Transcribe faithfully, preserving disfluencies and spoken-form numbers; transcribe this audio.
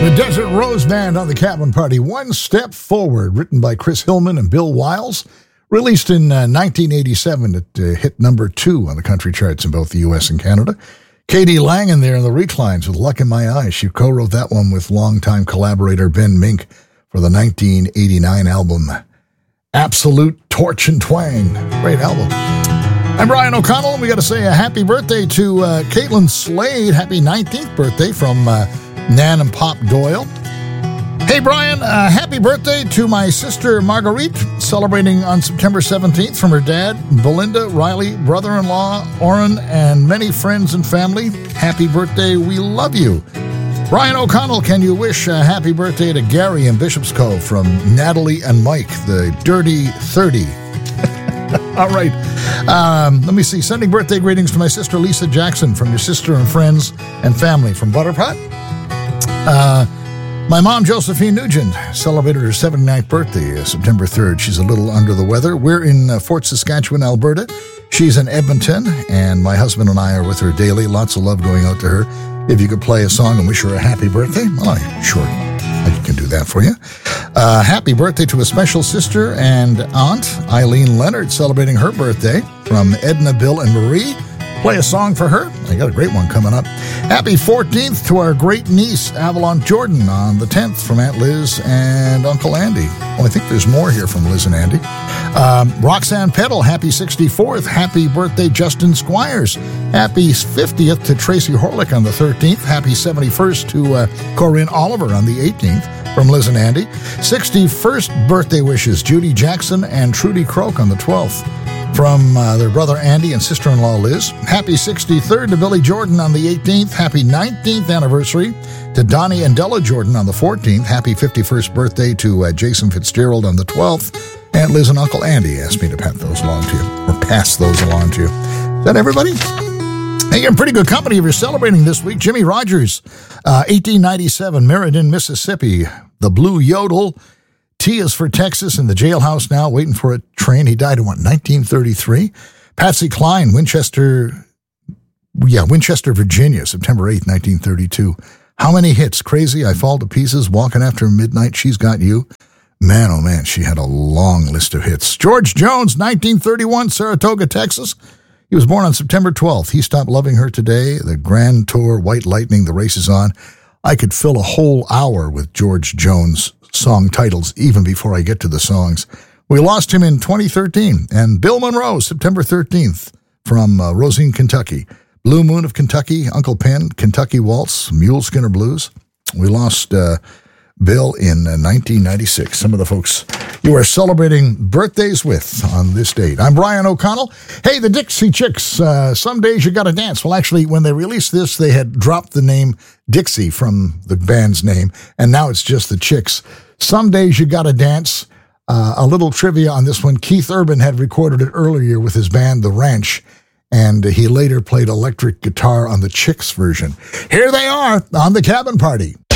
The Desert Rose Band on the Cabin Party. One Step Forward, written by Chris Hillman and Bill Wiles. Released in uh, nineteen eighty-seven, it uh, hit number two on the country charts in both the U S and Canada. Katie Lang in there in the reclines with Luck in My Eyes. She co-wrote that one with longtime collaborator Ben Mink for the nineteen eighty-nine album Absolute Torch and Twang. Great album. I'm Brian O'Connell, and we got to say a happy birthday to uh, Caitlin Slade. Happy nineteenth birthday from uh, Nan and Pop Doyle. Hey, Brian, uh, happy birthday to my sister Marguerite, celebrating on September seventeenth from her dad, Belinda, Riley, brother-in-law, Orrin, and many friends and family. Happy birthday. We love you. Brian O'Connell, can you wish a happy birthday to Gary in Bishop's Cove from Natalie and Mike, the Dirty thirty. All right. Um, let me see. Sending birthday greetings to my sister Lisa Jackson from your sister and friends and family from Butterpot. Uh... My mom, Josephine Nugent, celebrated her seventy-ninth birthday, uh, September third. She's a little under the weather. We're in uh, Fort Saskatchewan, Alberta. She's in Edmonton, and my husband and I are with her daily. Lots of love going out to her. If you could play a song and wish her a happy birthday, well, I, sure, I can do that for you. Uh, happy birthday to a special sister and aunt, Eileen Leonard, celebrating her birthday from Edna, Bill, and Marie. Play a song for her. I got a great one coming up. Happy fourteenth to our great niece, Avalon Jordan, on the tenth from Aunt Liz and Uncle Andy. Oh, I think there's more here from Liz and Andy. Um, Roxanne Peddle, happy sixty-fourth. Happy birthday, Justin Squires. Happy fiftieth to Tracy Horlick on the thirteenth. Happy seventy-first to uh, Corinne Oliver on the eighteenth from Liz and Andy. sixty-first birthday wishes, Judy Jackson and Trudy Croak on the twelfth. From uh, their brother Andy and sister-in-law Liz. Happy sixty-third to Billy Jordan on the eighteenth. Happy nineteenth anniversary to Donnie and Della Jordan on the fourteenth. Happy fifty-first birthday to uh, Jason Fitzgerald on the twelfth. Aunt Liz and Uncle Andy asked me to pass those along to you, or pass those along to you. Is that everybody? Hey, you're in pretty good company if you're celebrating this week. Jimmy Rogers, uh, eighteen ninety-seven, Meriden, Mississippi. The Blue Yodel. T is for Texas, in the jailhouse now, waiting for a train. He died in, what, nineteen thirty-three? Patsy Cline, Winchester, yeah, Winchester, Virginia, September eighth, nineteen thirty-two. How many hits? Crazy, I Fall to Pieces, Walking After Midnight, She's Got You. Man, oh man, she had a long list of hits. George Jones, nineteen thirty-one, Saratoga, Texas. He was born on September twelfth. He Stopped Loving Her Today, the Grand Tour, White Lightning, The Race Is On. I could fill a whole hour with George Jones song titles even before I get to the songs. We lost him in twenty thirteen. And Bill Monroe, September thirteenth, from uh, Rosine, Kentucky. Blue Moon of Kentucky, Uncle Pen, Kentucky Waltz, Mule Skinner Blues. We lost uh, Bill in uh, nineteen ninety-six. Some of the folks you are celebrating birthdays with on this date. I'm Brian O'Connell. Hey, the Dixie Chicks, uh, Some Days You Gotta Dance. Well, actually, when they released this, they had dropped the name Dixie from the band's name, and now it's just the Chicks. Some Days You Gotta Dance. Uh, a little trivia on this one. Keith Urban had recorded it earlier with his band, The Ranch, and he later played electric guitar on the Chicks version. Here they are on the Cabin Party.